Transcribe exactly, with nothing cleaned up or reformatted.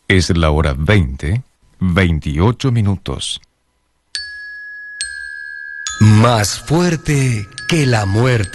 Es la hora veinte, veintiocho minutos. Más fuerte que la muerte.